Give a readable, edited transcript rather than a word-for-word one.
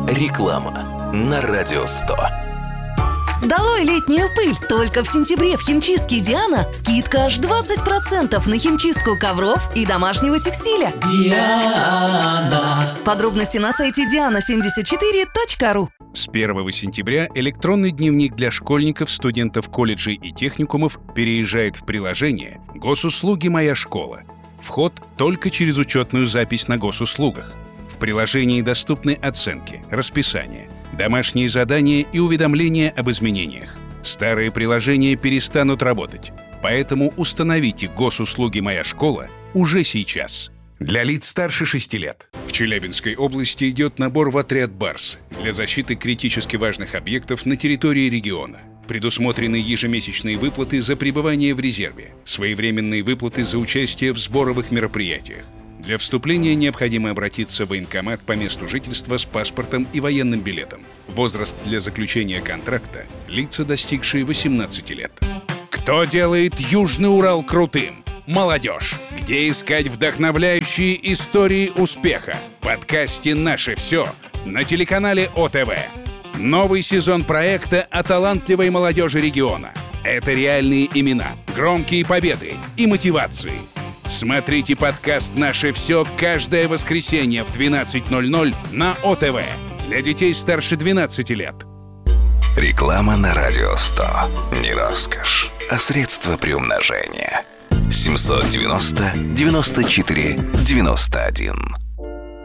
Реклама на Радио 100. Долой летнюю пыль! Только в сентябре в химчистке «Диана» скидка аж 20% на химчистку ковров и домашнего текстиля. Диана. Подробности на сайте diana74.ru. С 1 сентября электронный дневник для школьников, студентов колледжей и техникумов переезжает в приложение «Госуслуги. Моя школа». Вход только через учетную запись на госуслугах. В приложении доступны оценки, расписание, домашние задания и уведомления об изменениях. Старые приложения перестанут работать, поэтому установите «Госуслуги. Моя школа» уже сейчас. Для лиц старше 6 лет. В Челябинской области идет набор в отряд «Барс» для защиты критически важных объектов на территории региона. Предусмотрены ежемесячные выплаты за пребывание в резерве, своевременные выплаты за участие в сборовых мероприятиях. Для вступления необходимо обратиться в военкомат по месту жительства с паспортом и военным билетом. Возраст для заключения контракта – лица, достигшие 18 лет. Кто делает Южный Урал крутым? Молодежь. Где искать вдохновляющие истории успеха? В подкасте «Наше все» на телеканале ОТВ. Новый сезон проекта о талантливой молодежи региона. Это реальные имена, громкие победы и мотивации. Смотрите подкаст «Наше все» каждое воскресенье в 12:00 на ОТВ. Для детей старше 12 лет. Реклама на Радио 100. Не роскошь, а средство приумножения. 790 94 91.